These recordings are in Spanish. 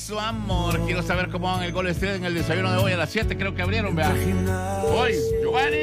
su amor. Quiero saber cómo van el Gol Street en el desayuno de hoy a las 7. Creo que abrieron, vea. Hoy, Giovanni.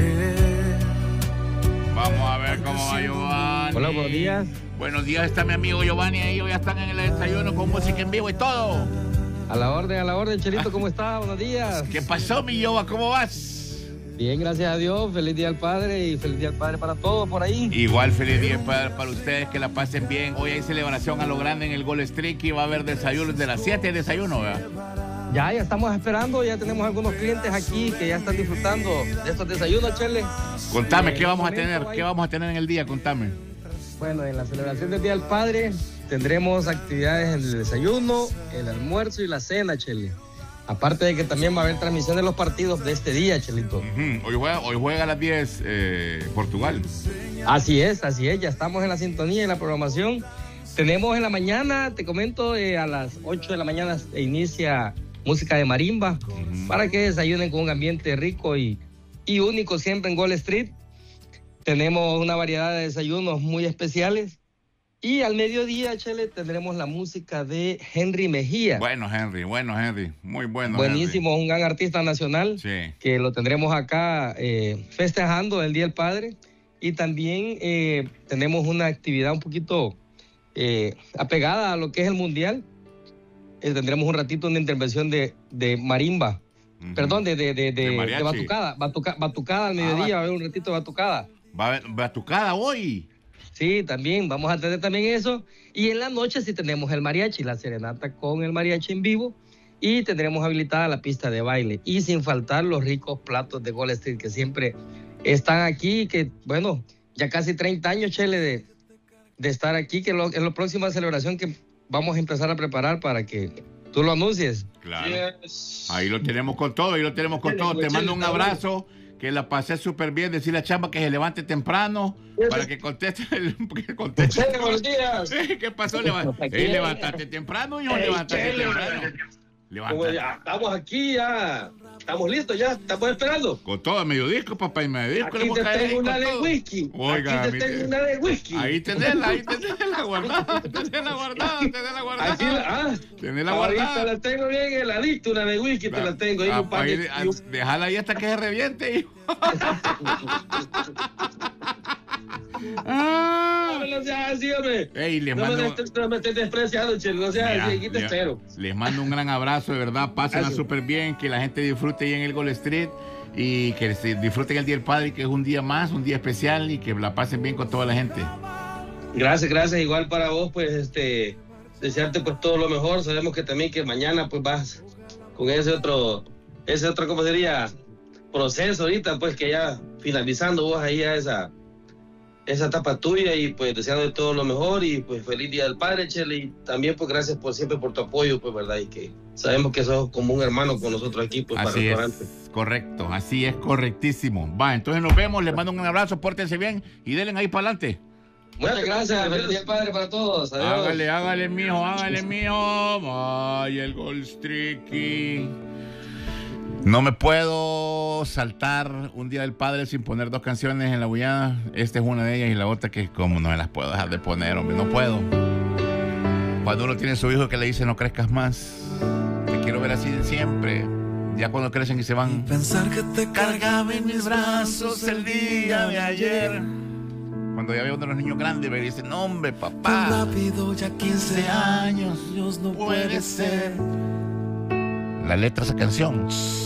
Vamos a ver cómo va Giovanni. Hola, buenos días. Buenos días, está mi amigo Giovanni ahí. Hoy ya están en el desayuno con música en vivo y todo. A la orden, Chelito, ¿cómo está? Buenos días. ¿Qué pasó, mi Giova? ¿Cómo vas? Bien, gracias a Dios. Feliz Día al Padre y feliz Día al Padre para todos por ahí. Igual feliz día para ustedes, que la pasen bien. Hoy hay celebración a lo grande en el Gol Street y va a haber desayuno de las 7 de desayuno, ¿verdad? Ya estamos esperando, ya tenemos algunos clientes aquí que ya están disfrutando de estos desayunos, Chele. Contame, ¿qué vamos a tener? ¿Qué vamos a tener en el día? Contame. Bueno, en la celebración del Día del Padre tendremos actividades en el desayuno, el almuerzo y la cena, Chele. Aparte de que también va a haber transmisión de los partidos de este día, Chelito. Hoy juega a las 10 Portugal. Así es, ya estamos en la sintonía y la programación. Tenemos en la mañana, te comento, a las 8 de la mañana inicia música de marimba, para que desayunen con un ambiente rico y único siempre en Gol Street. Tenemos una variedad de desayunos muy especiales. Y al mediodía, Chele, tendremos la música de Henry Mejía. Bueno, Henry, muy bueno. Buenísimo, Henry. Un gran artista nacional, sí, que lo tendremos acá festejando el Día del Padre. Y también tenemos una actividad un poquito apegada a lo que es el Mundial. Tendremos un ratito una intervención de marimba, perdón, de batucada al mediodía, va a haber un ratito de batucada. ¿Va a haber batucada hoy? Sí, también, vamos a tener también eso. Y en la noche sí tenemos el mariachi, la serenata con el mariachi en vivo. Y tendremos habilitada la pista de baile. Y sin faltar los ricos platos de Gol Street que siempre están aquí. Que, bueno, ya casi 30 años, Chele, de estar aquí. Que es la próxima celebración que vamos a empezar a preparar para que tú lo anuncies. Claro. Yes. Ahí lo tenemos con todo, Te mando un abrazo. Que la pasé súper bien, decirle a Chamba que se levante temprano para que conteste. Buenos días. ¿Qué pasó? Levántate temprano, hijo, levántate temprano. Estamos aquí ya, estamos listos ya, estamos esperando. Con todo, medio disco, papá, y medio disco. Aquí te tengo una de whisky. Oiga, aquí te tengo una de whisky. Ahí tenela guardada, tenela guardada. Tenela guardada. Ahorita la tengo bien heladita, una de whisky te la tengo. Déjala ahí hasta que se reviente, hijo. No seas así, hombre. No me estés despreciando, Chelo. No seas así, aquí te espero. Les mando un gran abrazo, de verdad. Pásenla súper bien, que la gente disfrute ahí en el Gol Street y que disfruten el Día del Padre, que es un día más, un día especial, y que la pasen bien con toda la gente. Gracias. Igual para vos, pues, desearte pues todo lo mejor. Sabemos que también que mañana pues vas con ese otro, ¿cómo sería? Proceso ahorita, pues, que ya finalizando vos ahí a esa etapa tuya, y pues deseando todo lo mejor y pues feliz Día del Padre, Chele, y también pues gracias siempre por tu apoyo, pues, verdad, y que sabemos que sos como un hermano con nosotros aquí, pues, así para el restaurante. Correcto, así es, correctísimo. Va, entonces nos vemos, les mando un abrazo, pórtense bien y denle ahí para adelante. Muchas gracias, feliz Día del Padre para todos. Adiós. Hágale, mijo. Ay, el Gol Street. No me puedo saltar un Día del Padre sin poner dos canciones en la bullada. Esta es una de ellas y la otra que como no me las puedo dejar de poner, hombre, no puedo. Cuando uno tiene a su hijo que le dice no crezcas más, te quiero ver así de siempre. Ya cuando crecen y se van. Y pensar que te cargaba en mis brazos el día de ayer. Cuando ya veo uno de los niños grandes me dicen, no, hombre, papá. Rápido, ya 15 años, Dios no puede ser. La letra de esa canción